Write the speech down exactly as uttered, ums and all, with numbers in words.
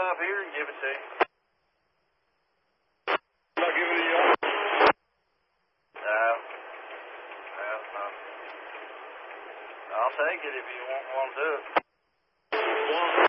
up here and give it to you. I'll give it to you. No. No, no. I'll take it if you want, want to do it. One.